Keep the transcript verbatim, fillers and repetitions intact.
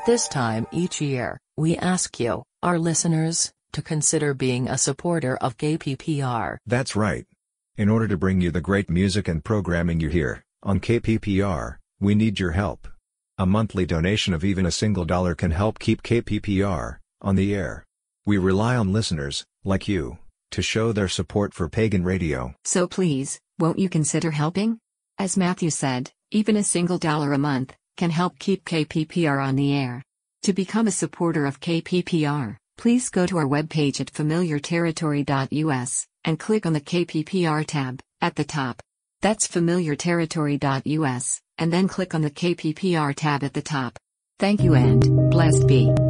this time each year, we ask you, our listeners, to consider being a supporter of K P P R. That's right. In order to bring you the great music and programming you hear on K P P R, we need your help. A monthly donation of even a single dollar can help keep K P P R on the air. We rely on listeners, like you, to show their support for Pagan Radio. So please, won't you consider helping? As Matthew said, even a single dollar a month can help keep K P P R on the air. To become a supporter of K P P R, please go to our webpage at familiar territory dot U S and click on the K P P R tab at the top. That's familiar territory dot U S, and then click on the K P P R tab at the top. Thank you and blessed be.